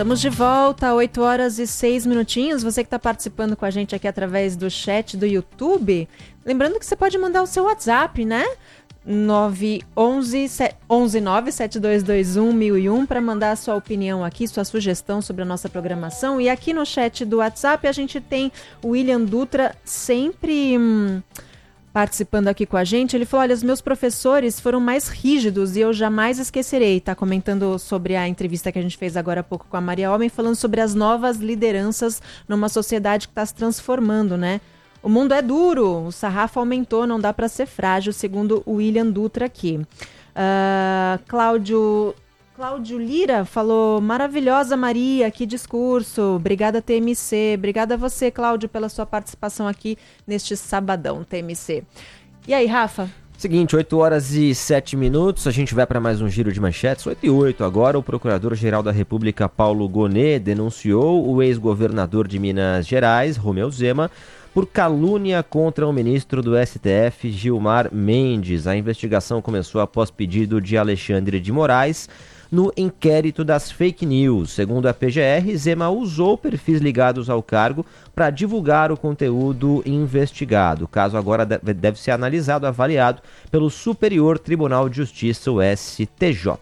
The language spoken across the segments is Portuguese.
Estamos de volta, 8 horas e 6 minutinhos. Você que está participando com a gente aqui através do chat do YouTube. Lembrando que você pode mandar o seu WhatsApp, né? 911-97221-1001 para mandar a sua opinião aqui, sua sugestão sobre a nossa programação. E aqui no chat do WhatsApp a gente tem o William Dutra sempre participando aqui com a gente. Ele falou: olha, os meus professores foram mais rígidos e eu jamais esquecerei. Tá comentando sobre a entrevista que a gente fez agora há pouco com a Maria Homem, falando sobre as novas lideranças numa sociedade que está se transformando, né? O mundo é duro, o sarrafo aumentou, não dá para ser frágil, segundo o William Dutra aqui. Cláudio Lira falou: maravilhosa Maria, que discurso, obrigada TMC, obrigada a você, Cláudio, pela sua participação aqui neste sabadão, TMC. E aí, Rafa? Seguinte, 8 horas e 7 minutos, a gente vai para mais um giro de manchetes. 8 e 8 agora, o Procurador-Geral da República, Paulo Gonet, denunciou o ex-governador de Minas Gerais, Romeu Zema, por calúnia contra o ministro do STF, Gilmar Mendes. A investigação começou após pedido de Alexandre de Moraes no inquérito das fake news. Segundo a PGR, Zema usou perfis ligados ao cargo para divulgar o conteúdo investigado. O caso agora deve ser analisado, avaliado pelo Superior Tribunal de Justiça, o STJ.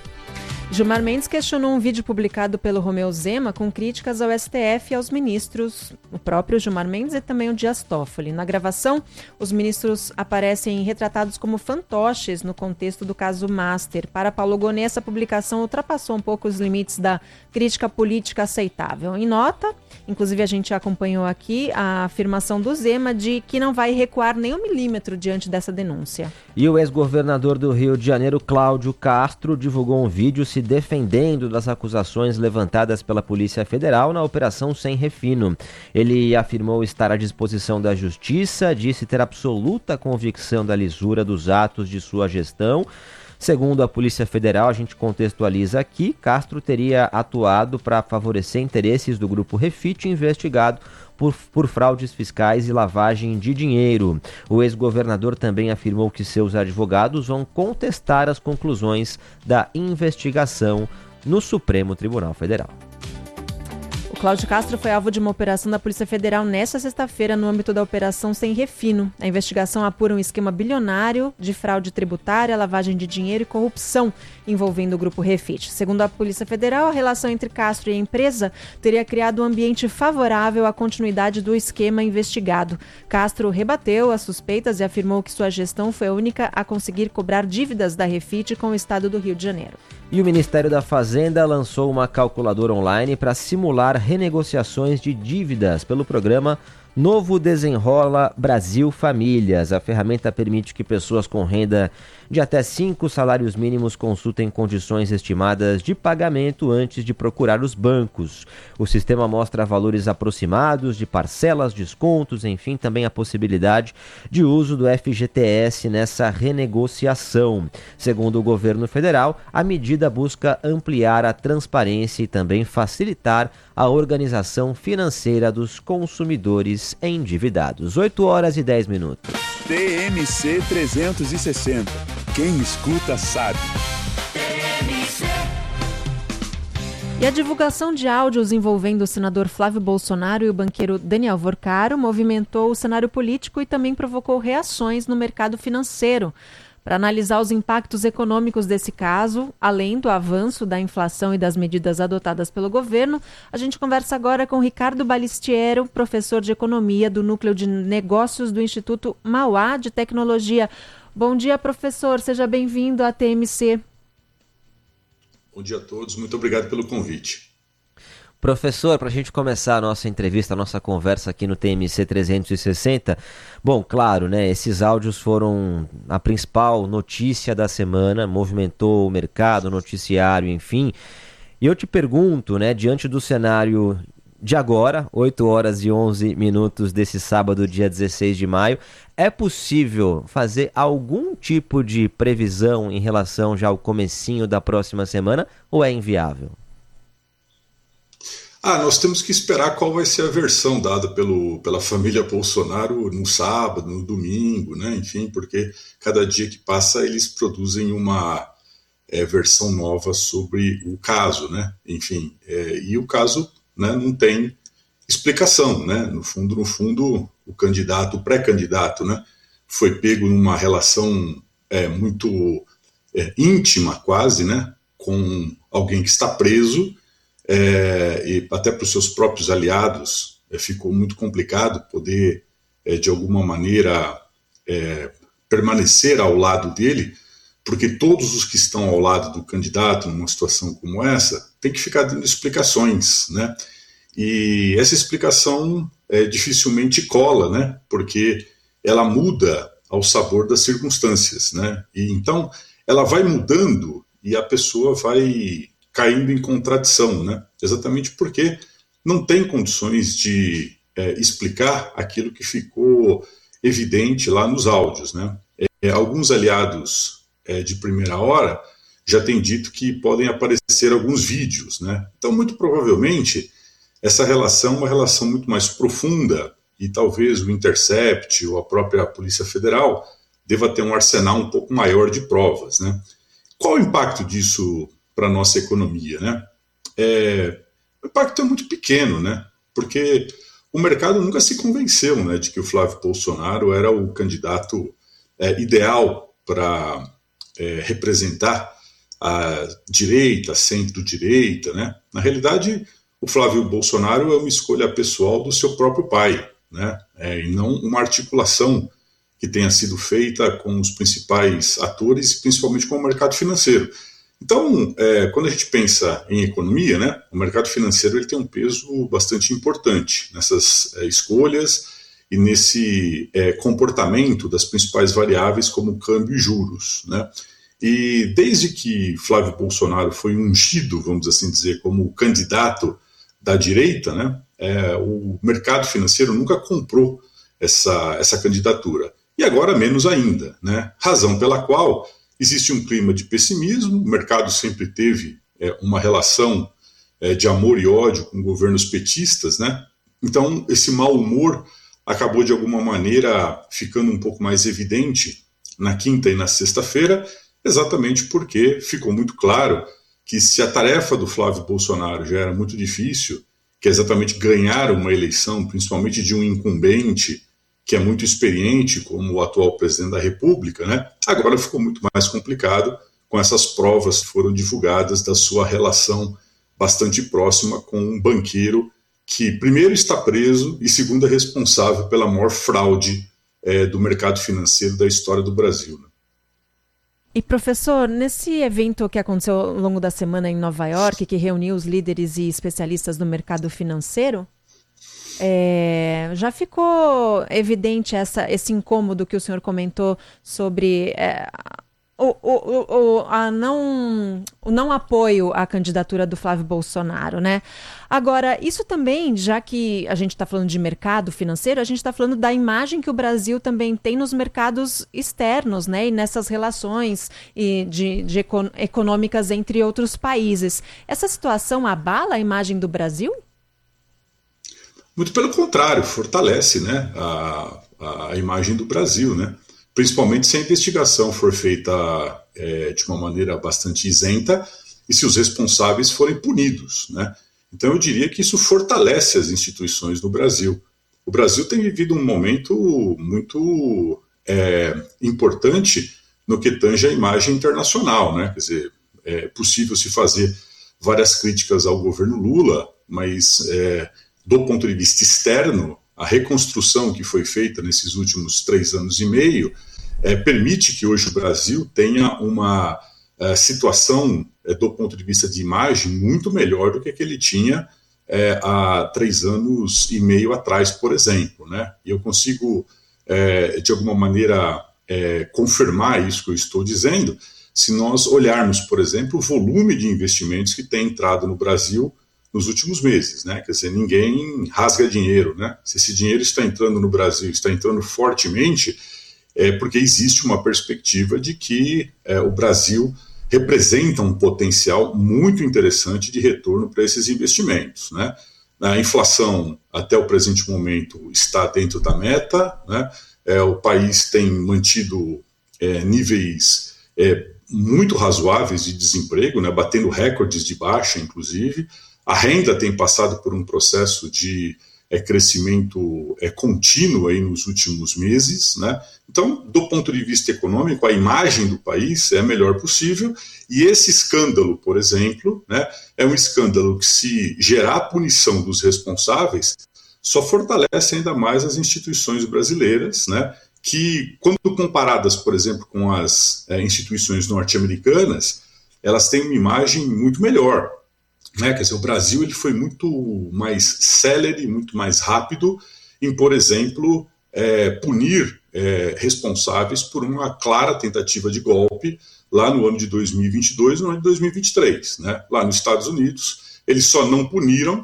Gilmar Mendes questionou um vídeo publicado pelo Romeu Zema com críticas ao STF e aos ministros, o próprio Gilmar Mendes e também o Dias Toffoli. Na gravação, os ministros aparecem retratados como fantoches no contexto do caso Master. Para Paulo Gonet, essa publicação ultrapassou um pouco os limites da crítica política aceitável. Em nota, inclusive a gente acompanhou aqui a afirmação do Zema de que não vai recuar nem um milímetro diante dessa denúncia. E o ex-governador do Rio de Janeiro, Cláudio Castro, divulgou um vídeo se defendendo das acusações levantadas pela Polícia Federal na Operação Sem Refino. Ele afirmou estar à disposição da Justiça, disse ter absoluta convicção da lisura dos atos de sua gestão. Segundo a Polícia Federal, a gente contextualiza aqui, Castro teria atuado para favorecer interesses do Grupo Refit, investigado por fraudes fiscais e lavagem de dinheiro. O ex-governador também afirmou que seus advogados vão contestar as conclusões da investigação no Supremo Tribunal Federal. Cláudio Castro foi alvo de uma operação da Polícia Federal nesta sexta-feira no âmbito da Operação Sem Refino. A investigação apura um esquema bilionário de fraude tributária, lavagem de dinheiro e corrupção envolvendo o Grupo Refit. Segundo a Polícia Federal, a relação entre Castro e a empresa teria criado um ambiente favorável à continuidade do esquema investigado. Castro rebateu as suspeitas e afirmou que sua gestão foi a única a conseguir cobrar dívidas da Refit com o estado do Rio de Janeiro. E o Ministério da Fazenda lançou uma calculadora online para simular renegociações de dívidas pelo programa Novo Desenrola Brasil Famílias. A ferramenta permite que pessoas com renda de até 5 salários mínimos consultem condições estimadas de pagamento antes de procurar os bancos. O sistema mostra valores aproximados de parcelas, descontos, enfim, também a possibilidade de uso do FGTS nessa renegociação. Segundo o governo federal, a medida busca ampliar a transparência e também facilitar a organização financeira dos consumidores endividados. 8 horas e 10 minutos. TMC 360. Quem escuta sabe. E a divulgação de áudios envolvendo o senador Flávio Bolsonaro e o banqueiro Daniel Vorcaro movimentou o cenário político e também provocou reações no mercado financeiro. Para analisar os impactos econômicos desse caso, além do avanço da inflação e das medidas adotadas pelo governo, a gente conversa agora com Ricardo Balistiero, professor de economia do Núcleo de Negócios do Instituto Mauá de Tecnologia. Bom dia, professor. Seja bem-vindo à TMC. Bom dia a todos. Muito obrigado pelo convite. Professor, para a gente começar a nossa entrevista, a nossa conversa aqui no TMC 360, bom, claro, né, esses áudios foram a principal notícia da semana, movimentou o mercado, o noticiário, enfim. E eu te pergunto, né, diante do cenário de agora, 8 horas e 11 minutos desse sábado, dia 16 de maio, é possível fazer algum tipo de previsão em relação já ao comecinho da próxima semana ou é inviável? Nós temos que esperar qual vai ser a versão dada pela família Bolsonaro no sábado, no domingo, né? Enfim, porque cada dia que passa eles produzem uma versão nova sobre o caso, né? Enfim, e o caso, né, não tem explicação, né? No fundo, o pré-candidato, né, foi pego numa relação muito íntima, quase, né, com alguém que está preso, e até para os seus próprios aliados ficou muito complicado poder, de alguma maneira, permanecer ao lado dele, porque todos os que estão ao lado do candidato numa situação como essa têm que ficar dando explicações, né? E essa explicação dificilmente cola, né? Porque ela muda ao sabor das circunstâncias, né? E então ela vai mudando e a pessoa vai caindo em contradição, né? Exatamente porque não tem condições de explicar aquilo que ficou evidente lá nos áudios, né? Alguns aliados de primeira hora já têm dito que podem aparecer alguns vídeos, né? Então, muito provavelmente, essa relação é uma relação muito mais profunda e talvez o Intercept ou a própria Polícia Federal deva ter um arsenal um pouco maior de provas, né? Qual o impacto disso para a nossa economia, né? O impacto é muito pequeno, né? Porque o mercado nunca se convenceu, né, de que o Flávio Bolsonaro era o candidato ideal para representar a direita, centro-direita, né? Na realidade, o Flávio Bolsonaro é uma escolha pessoal do seu próprio pai, né? E não uma articulação que tenha sido feita com os principais atores, principalmente com o mercado financeiro. Então, quando a gente pensa em economia, né, o mercado financeiro ele tem um peso bastante importante nessas escolhas e nesse comportamento das principais variáveis como câmbio e juros, né? E desde que Flávio Bolsonaro foi ungido, vamos assim dizer, como candidato da direita, né, o mercado financeiro nunca comprou essa candidatura. E agora menos ainda, né? Razão pela qual existe um clima de pessimismo, o mercado sempre teve uma relação de amor e ódio com governos petistas, né? Então, esse mau humor acabou, de alguma maneira, ficando um pouco mais evidente na quinta e na sexta-feira, exatamente porque ficou muito claro que se a tarefa do Flávio Bolsonaro já era muito difícil, que é exatamente ganhar uma eleição, principalmente de um incumbente que é muito experiente, como o atual presidente da República, né? Agora ficou muito mais complicado com essas provas que foram divulgadas da sua relação bastante próxima com um banqueiro que, primeiro, está preso e, segundo, é responsável pela maior fraude do mercado financeiro da história do Brasil, né? E, professor, nesse evento que aconteceu ao longo da semana em Nova York, que reuniu os líderes e especialistas do mercado financeiro, já ficou evidente esse incômodo que o senhor comentou sobre o não apoio à candidatura do Flávio Bolsonaro, né? Agora, isso também, já que a gente está falando de mercado financeiro, a gente está falando da imagem que o Brasil também tem nos mercados externos, né? E nessas relações econômicas entre outros países. Essa situação abala a imagem do Brasil? Muito pelo contrário, fortalece, né, a imagem do Brasil, né? Principalmente se a investigação for feita de uma maneira bastante isenta e se os responsáveis forem punidos, né? Então eu diria que isso fortalece as instituições no Brasil. O Brasil tem vivido um momento muito importante no que tange a imagem internacional, né? Quer dizer, é possível se fazer várias críticas ao governo Lula, mas do ponto de vista externo, a reconstrução que foi feita nesses últimos 3 anos e meio permite que hoje o Brasil tenha uma situação, do ponto de vista de imagem, muito melhor do que ele tinha há 3 anos e meio atrás, por exemplo, né? E eu consigo, de alguma maneira, confirmar isso que eu estou dizendo, se nós olharmos, por exemplo, o volume de investimentos que tem entrado no Brasil nos últimos meses, né? Quer dizer, ninguém rasga dinheiro, né? Se esse dinheiro está entrando no Brasil, está entrando fortemente, é porque existe uma perspectiva de que o Brasil representa um potencial muito interessante de retorno para esses investimentos, né? A inflação, até o presente momento, está dentro da meta, né? O país tem mantido níveis muito razoáveis de desemprego, né, batendo recordes de baixa, inclusive. A renda tem passado por um processo de crescimento contínuo aí nos últimos meses, né? Então, do ponto de vista econômico, a imagem do país é a melhor possível, e esse escândalo, por exemplo, né, é um escândalo que, se gerar a punição dos responsáveis, só fortalece ainda mais as instituições brasileiras, né, que, quando comparadas, por exemplo, com as instituições norte-americanas, elas têm uma imagem muito melhor. Né? Quer dizer, o Brasil ele foi muito mais célere, muito mais rápido em, por exemplo, punir responsáveis por uma clara tentativa de golpe lá no ano de 2022 e no ano de 2023. Né? Lá nos Estados Unidos, eles só não puniram,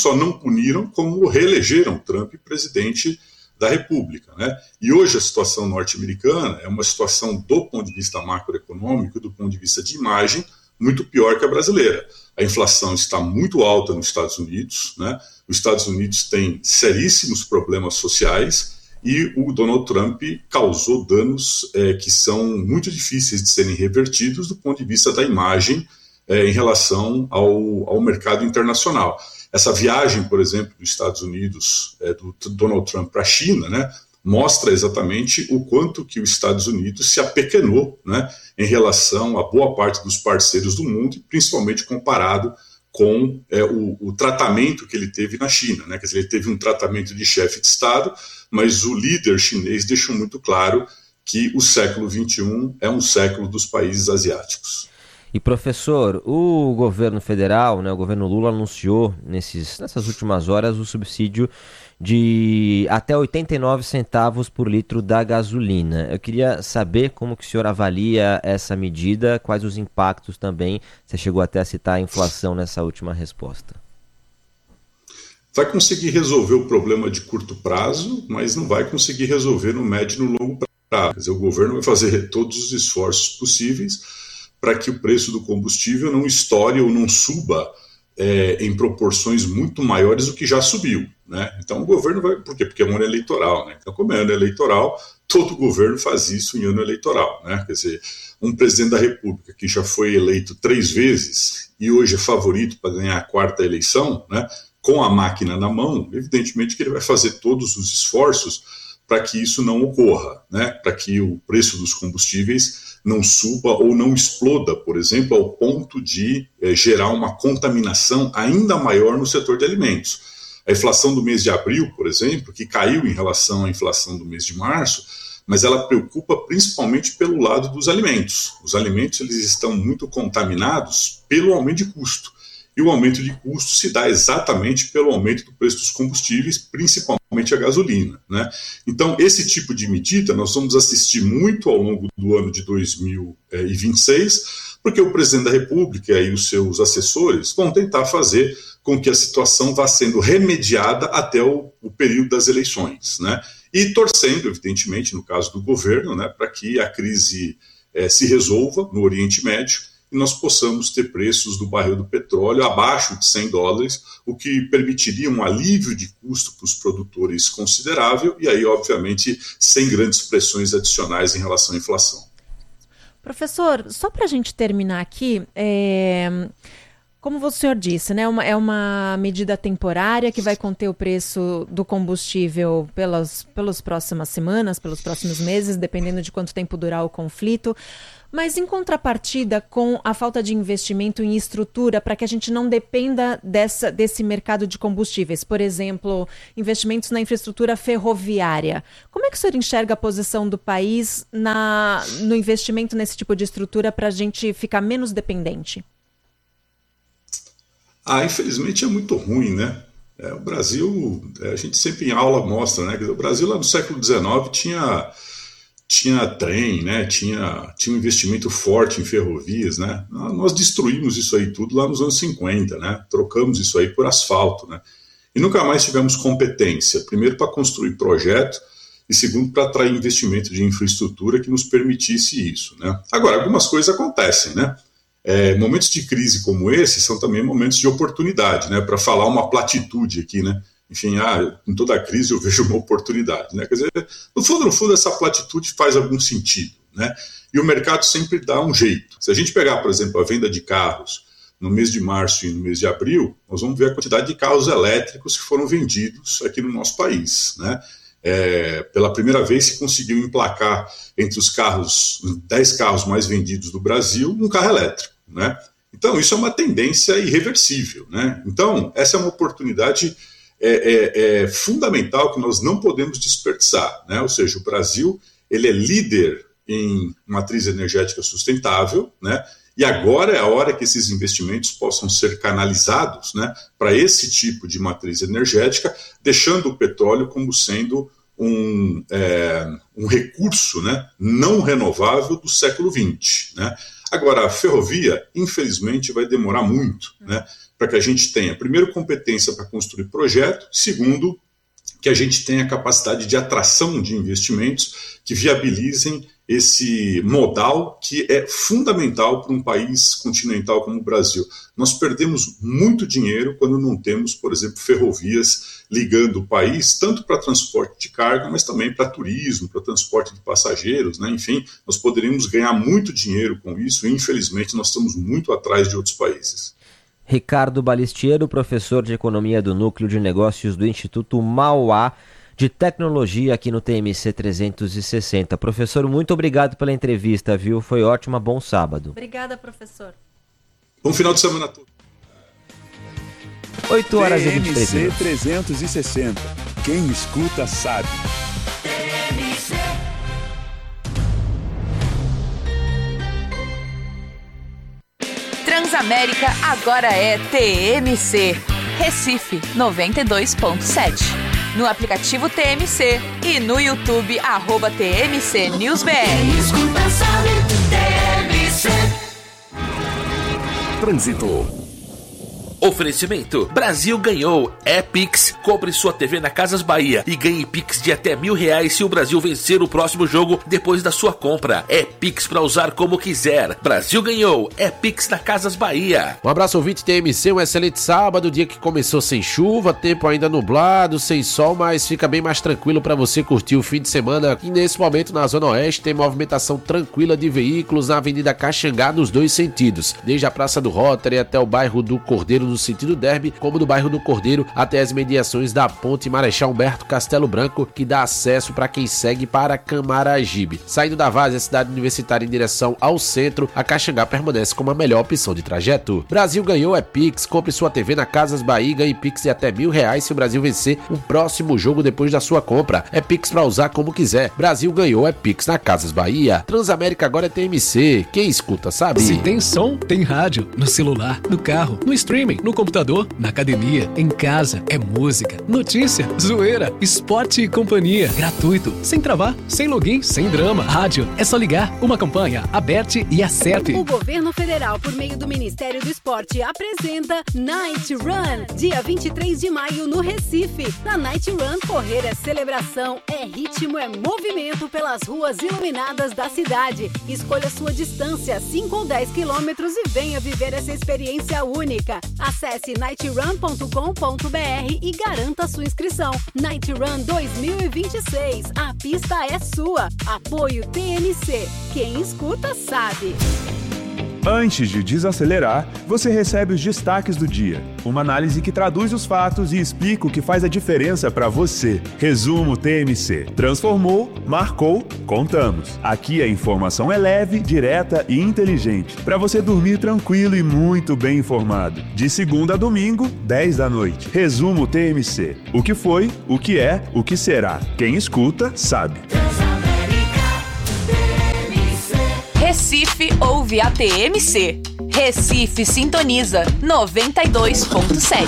como reelegeram Trump presidente da República. Né? E hoje a situação norte-americana é uma situação, do ponto de vista macroeconômico, do ponto de vista de imagem, muito pior que a brasileira. A inflação está muito alta nos Estados Unidos, né? Os Estados Unidos têm seríssimos problemas sociais e o Donald Trump causou danos que são muito difíceis de serem revertidos do ponto de vista da imagem em relação ao mercado internacional. Essa viagem, por exemplo, dos Estados Unidos, do Donald Trump para a China, né, mostra exatamente o quanto que os Estados Unidos se apequenou, né, em relação a boa parte dos parceiros do mundo, principalmente comparado com o tratamento que ele teve na China. Né? Quer dizer, ele teve um tratamento de chefe de Estado, mas o líder chinês deixou muito claro que o século XXI é um século dos países asiáticos. E, professor, o governo federal, né, o governo Lula anunciou nessas últimas horas o subsídio de até 89 centavos por litro da gasolina. Eu queria saber como que o senhor avalia essa medida, quais os impactos também. Você chegou até a citar a inflação nessa última resposta. Vai conseguir resolver o problema de curto prazo, mas não vai conseguir resolver no médio e no longo prazo. Quer dizer, o governo vai fazer todos os esforços possíveis para que o preço do combustível não estoure ou não suba em proporções muito maiores do que já subiu. Né? Então o governo vai... Por quê? Porque é um ano eleitoral. Né? Então, como é ano eleitoral, todo governo faz isso em ano eleitoral. Né? Quer dizer, um presidente da República que já foi eleito 3 vezes e hoje é favorito para ganhar a 4ª eleição, né, com a máquina na mão, evidentemente que ele vai fazer todos os esforços para que isso não ocorra, né? Para que o preço dos combustíveis não suba ou não exploda, por exemplo, ao ponto de gerar uma contaminação ainda maior no setor de alimentos. A inflação do mês de abril, por exemplo, que caiu em relação à inflação do mês de março, mas ela preocupa principalmente pelo lado dos alimentos. Os alimentos eles estão muito contaminados pelo aumento de custo. E o aumento de custo se dá exatamente pelo aumento do preço dos combustíveis, principalmente a gasolina. Né? Então, esse tipo de medida nós vamos assistir muito ao longo do ano de 2026, porque o presidente da República e os seus assessores vão tentar fazer com que a situação vá sendo remediada até o período das eleições. Né? E torcendo, evidentemente, no caso do governo, né, para que a crise se resolva no Oriente Médio, e nós possamos ter preços do barril do petróleo abaixo de $100, o que permitiria um alívio de custo para os produtores considerável e aí, obviamente, sem grandes pressões adicionais em relação à inflação. Professor, só para a gente terminar aqui, como o senhor disse, né, é uma medida temporária que vai conter o preço do combustível pelas próximas semanas, pelos próximos meses, dependendo de quanto tempo durar o conflito. Mas em contrapartida com a falta de investimento em estrutura para que a gente não dependa desse mercado de combustíveis, por exemplo, investimentos na infraestrutura ferroviária. Como é que o senhor enxerga a posição do país no investimento nesse tipo de estrutura para a gente ficar menos dependente? Infelizmente é muito ruim, né? O Brasil, a gente sempre em aula mostra, né? O Brasil lá no século XIX tinha trem, né? Tinha um investimento forte em ferrovias, né? Nós destruímos isso aí tudo lá nos anos 50, né? Trocamos isso aí por asfalto, né? E nunca mais tivemos competência, primeiro para construir projeto e segundo para atrair investimento de infraestrutura que nos permitisse isso, né? Agora, algumas coisas acontecem, né? Momentos de crise como esse são também momentos de oportunidade, né? Para falar uma platitude aqui, né? Enfim, em toda a crise eu vejo uma oportunidade, né? Quer dizer, no fundo, essa platitude faz algum sentido, né? E o mercado sempre dá um jeito. Se a gente pegar, por exemplo, a venda de carros no mês de março e no mês de abril, nós vamos ver a quantidade de carros elétricos que foram vendidos aqui no nosso país, né? Pela primeira vez se conseguiu emplacar entre os 10 carros mais vendidos do Brasil, um carro elétrico, né? Então, isso é uma tendência irreversível, né? Então, essa é uma oportunidade fundamental que nós não podemos desperdiçar, né? Ou seja, o Brasil ele é líder em matriz energética sustentável, né? E agora é a hora que esses investimentos possam ser canalizados, né, para esse tipo de matriz energética, deixando o petróleo como sendo um recurso, né, não renovável do século XX, né? Agora, a ferrovia, infelizmente, vai demorar muito, né, para que a gente tenha, primeiro, competência para construir projeto, segundo, que a gente tenha capacidade de atração de investimentos que viabilizem esse modal que é fundamental para um país continental como o Brasil. Nós perdemos muito dinheiro quando não temos, por exemplo, ferrovias ligando o país, tanto para transporte de carga, mas também para turismo, para transporte de passageiros, né? Enfim, nós poderíamos ganhar muito dinheiro com isso e, infelizmente, nós estamos muito atrás de outros países. Ricardo Balistiero, professor de Economia do Núcleo de Negócios do Instituto Mauá de Tecnologia aqui no TMC 360. Professor, muito obrigado pela entrevista, viu? Foi ótima, bom sábado. Obrigada, professor. Bom final de semana a todos. 8 horas e 23 TMC minutos. 360. Quem escuta sabe. Transamérica agora é TMC. Recife 92.7. No aplicativo TMC e no YouTube @TMC NewsBR. Trânsito. Oferecimento: Brasil ganhou. É Pix. Compre sua TV na Casas Bahia e ganhe Pix de até R$1.000 se o Brasil vencer o próximo jogo depois da sua compra. É Pix para usar como quiser. Brasil ganhou. É Pix na Casas Bahia. Um abraço, ouvinte TMC, um excelente sábado, dia que começou sem chuva, tempo ainda nublado, sem sol, mas fica bem mais tranquilo para você curtir o fim de semana. E nesse momento na Zona Oeste tem movimentação tranquila de veículos na Avenida Caxangá nos dois sentidos, desde a Praça do Rotary até o bairro do Cordeiro no sentido Derby, como do bairro do Cordeiro até as mediações da Ponte Marechal Humberto Castelo Branco, que dá acesso para quem segue para Camaragibe. Saindo da Várzea, cidade universitária, em direção ao centro, a Caxangá permanece como a melhor opção de trajeto. Brasil ganhou. É Pix. Compre sua TV na Casas Bahia e ganhe Pix de até R$1.000 se o Brasil vencer um próximo jogo depois da sua compra. É Pix para usar como quiser. Brasil ganhou. É Pix na Casas Bahia. Transamérica agora é TMC. Quem escuta sabe. Se tem som, tem rádio. No celular, no carro, no streaming, no computador, na academia, em casa. É música, notícia, zoeira, esporte e companhia. Gratuito, sem travar, sem login, sem drama. Rádio, é só ligar. Uma campanha, Aberte e Acerte. O governo federal, por meio do Ministério do Esporte, apresenta Night Run, dia 23 de maio no Recife. Na Night Run, correr é celebração, é ritmo, é movimento pelas ruas iluminadas da cidade. Escolha sua distância, 5 ou 10 quilômetros, e venha viver essa experiência única. Acesse nightrun.com.br e garanta sua inscrição. Night Run 2026. A pista é sua. Apoio TNC. Quem escuta sabe. Antes de desacelerar, você recebe os destaques do dia. Uma análise que traduz os fatos e explica o que faz a diferença para você. Resumo TMC. Transformou, marcou, contamos. Aqui a informação é leve, direta e inteligente, para você dormir tranquilo e muito bem informado. De segunda a domingo, 10 da noite. Resumo TMC. O que foi, o que é, o que será. Quem escuta, sabe. Recife ouve a TMC. Recife sintoniza 92.7.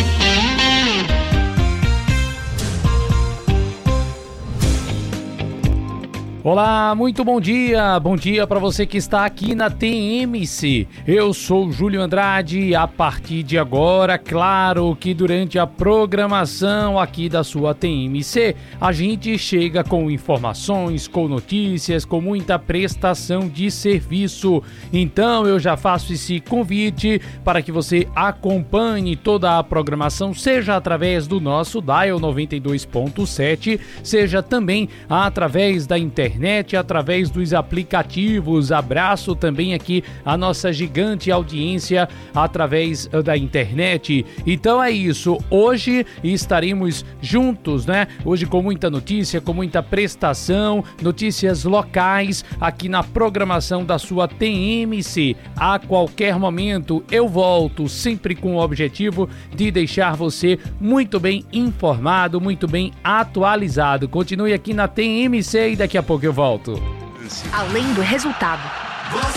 Olá, muito bom dia para você que está aqui na TMC. Eu sou Júlio Andrade e a partir de agora, claro que durante a programação aqui da sua TMC, a gente chega com informações, com notícias, com muita prestação de serviço. Então eu já faço esse convite para que você acompanhe toda a programação, seja através do nosso Dial 92.7, seja também através da internet internet, através dos aplicativos. Abraço também aqui a nossa gigante audiência através da internet. Então é isso, hoje estaremos juntos, né? Hoje com muita notícia, com muita prestação, notícias locais aqui na programação da sua TMC. A qualquer momento eu volto, sempre com o objetivo de deixar você muito bem informado, muito bem atualizado. Continue aqui na TMC e daqui a pouco eu volto. Além do resultado,